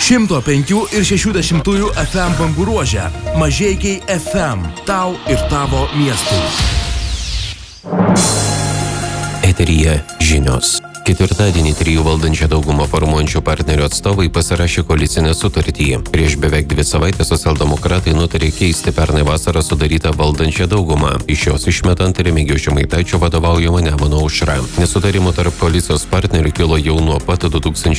105,6 FM bangų ruože. Mažeikiai FM. Tau ir tavo miestui. Eteryje žinios. Ketvirtadienį 3 valdančią daugumą formuojančių partnerių atstovai pasirašė koalicinę sutartį. Prieš beveik 2 savaitės socialdemokratai nutarė keisti pernai vasarą sudarytą valdančią daugumą, iš jos išmetant Remigijų Žemaitaičio vadovaujamą Nemuno aušrą. Nesutarimų tarp koalicijos partnerių kilo jau nuo pat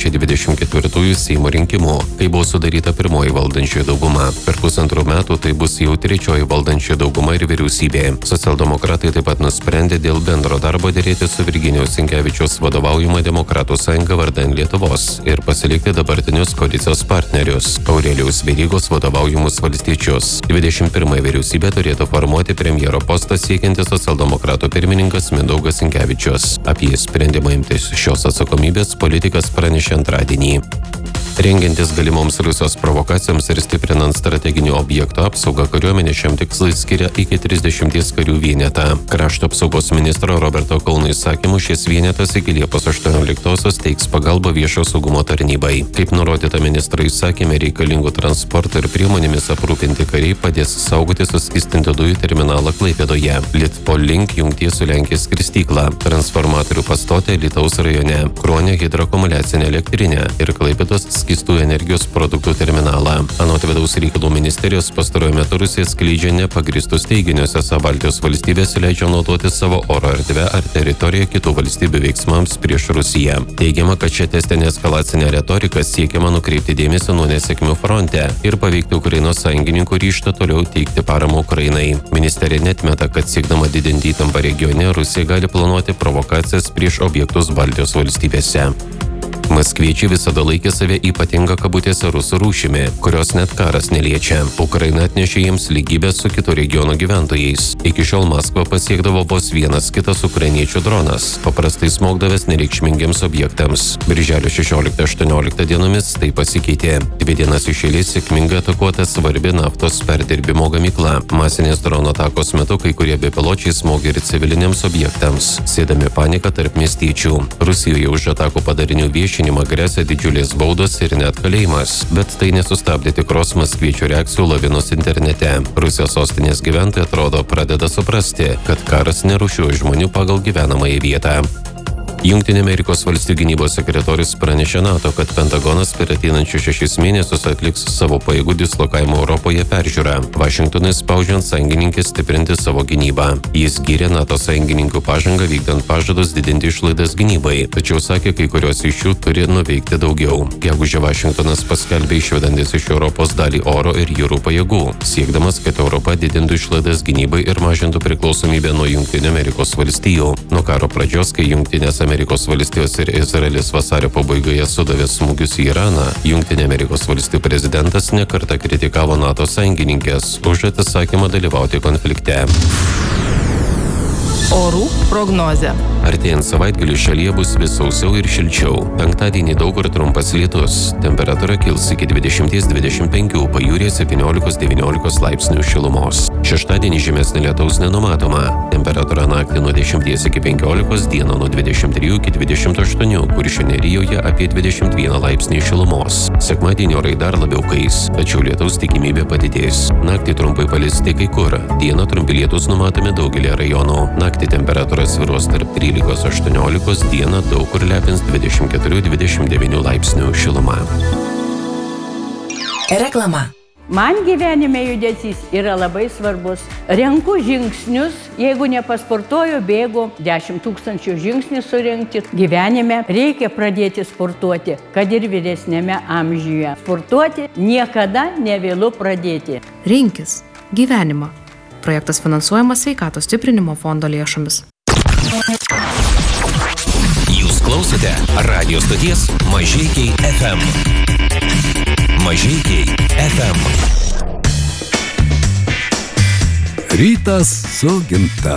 2024 Seimo rinkimų, kai buvo sudaryta pirmoji valdančioji dauguma. Per 1,5 metų tai bus jau 3 valdančioji dauguma ir vyriausybė. Socialdemokratai taip pat nusprendė dėl bendro darbo derėti su Virginijaus Sinkevičiaus vadovaujama Demokratų sąjunga vardan Lietuvos ir pasilikti dabartinius koalicijos partnerius Aurelijaus Verygos vadovaujamus valstiečius. 21 vyriausybė turėtų formuoti premjero postą siekiantis socialdemokratų pirmininkas Mindaugas Sinkevičius. Apie sprendimą imtis šios atsakomybės politikas pranešė antradienį. Rengiantis galimoms Rusijos provokacijoms ir stiprinant strateginių objektų apsaugą, kariuomenė šiam tikslui skiria iki 30 karių vienetą. Krašto apsaugos ministro Roberto Kauno įsakymu šis vienetas iki Liepos 18-osios teiks pagalbą viešo saugumo tarnybai. Kaip nurodyta ministro įsakyme, reikalingų transporto ir priemonėmis aprūpinti kariai padės saugoti suskystintų dujų terminalą Klaipėdoje, Litpol link jungties su Lenkijos skristyklą, transformatorių pastotę Alytaus rajone, Kruonio hidroakumuliacinę elektrinę ir Klaipėdos skystų energijos produktų terminalą. Anot vidaus reikalų ministerijos, pastaruoju metu Rusija skleidžia nepagristus teiginius, esą Baltijos valstybės leidžia naudoti savo oro erdvę ar teritoriją kitų valstybių veiksmams prieš Rusiją. Teigiama, kad šią testinę eskalacinę retoriką siekiama nukreipti dėmesį nuo nesėkmių fronte ir paveikti Ukrainos sąjungininkų ryžtą toliau teikti paramą Ukrainai. Ministerija netmeta, kad siekdama didinti įtampą regione, Rusija gali planuoti provokacijas prieš objektus Baltijos valstybėse. Maskviečiai visada laikė save ypatingą kabutėse rusų rūšimi, kurios net karas neliečia. Ukraina atnešė jiems lygybę su kitų regionų gyventojais. Iki šiol Maskvą pasiekdavo vos vienas kitas ukrainiečių dronas, paprastai smogdavęs nereikšmingiems objektams. Birželio 16-18 dienomis tai pasikeitė. 2 dienas iš eilės sėkmingai atakuota svarbi naftos perdirbimo gamykla. Masinės drono atakos metu kai kurie bepiločiai smogė ir civiliniams objektams, sėdami paniką tarp miestiečių. Rusijoje už atakų padarinių viešinimą gresia didžiulės baudos ir net kalėjimas, bet tai nesustabdė tikros maskviečių reakcijų lavinos internete. Rusijos sostinės gyventojai atrodo pradeda suprasti, kad karas nerūšiuoja žmonių pagal gyvenamąją vietą. Jungtinių Amerikos valstijų gynybos sekretorius pranešė NATO, kad Pentagonas per ateinančius 6 mėnesius atliks savo pajėgų dislokavimo Europoje peržiūrą, Vašingtonui spaudžiant sąjungininkes stiprinti savo gynybą. Jis gyrė NATO sąjungininkų pažangą vykdant pažadus didinti išlaidas gynybai, tačiau sakė, kai kurios iš jų turi nuveikti daugiau. Gegužę Vašingtonas paskelbė išvedantis iš Europos dalį oro ir jūrų pajėgų, siekdamas, kad Europa didintų išlaidas gynybai ir mažintų priklausomybę nuo Jungtinių Amerikos valstijų. Nuo karo pradžios, kai Jungtinės Amerikos valstijos ir Izraelis vasario pabaigoje sudavė smūgius į Iraną, Jungtinių Amerikos valstijų prezidentas nekartą kritikavo NATO sąjungininkes už atsisakymą dalyvauti konflikte. Orų prognozė. Artėjant savaitgaliui šalyje bus vis sausiau ir šilčiau. Penktadienį daug kur trumpas lietus. Temperatūra kils iki 20-25, pajūryje 17-19 laipsnių šilumos. Šeštadienį žymesnė lietaus nenumatoma. Temperatūra naktį nuo 10 iki 15, dieną nuo 23 iki 28, Kuršių nerijoje apie 21 laipsnį šilumos. Sekmadienį orai dar labiau kais, tačiau lietaus tikimybė padidės. Naktį trumpai palis tik kai kur. Dieną trumpi lietus numatomi daugelį rajonų. Naktį temperatūra svyruos tarp 13-18, dieną daug kur lepins 24-29 laipsnių šiluma. Reklama. Man gyvenime judesys yra labai svarbus. Renku žingsnius, jeigu nepasportuoju, bėgu 10 000 žingsnių surinkti. Gyvenime reikia pradėti sportuoti, kad ir vyresnėme amžiuje. Sportuoti niekada nevėlu pradėti. Rinkis gyvenimą. Projektas finansuojamas Sveikatos stiprinimo fondo lėšomis. Jūs klausote radio stoties Mažeikiai FM. Mažeikiai FM. Rytas su Ginta.